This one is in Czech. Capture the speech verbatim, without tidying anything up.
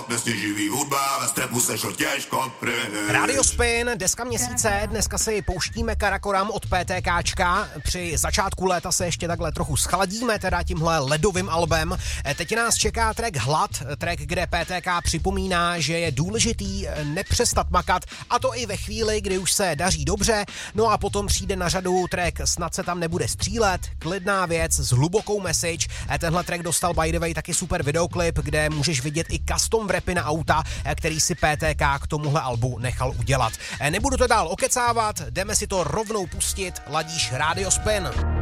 dnes živý hudba, ve strepu se šlo těžko pryč. Radio Spin, deska měsíce, dneska si pouštíme Karakoram od PTKčka. Při začátku léta se ještě takhle trochu schladíme, teda tímhle ledovým albem. Teď nás čeká track Hlad, track, kde P T K připomíná, že je důležitý nepřestat makat, a to i ve chvíli, kdy už se daří dobře. No a potom přijde na řadu track Snad se tam nebude střílet, klidná věc s hlubokou message. Tenhle track dostal by the way taky super videoklip, kde můžeš vidět i custom wrapy na auta, který si P T K k tomuhle albu nechal udělat. Nebudu to dál okecávat, jdeme si to rovnou pustit, ladíš Radio Spin.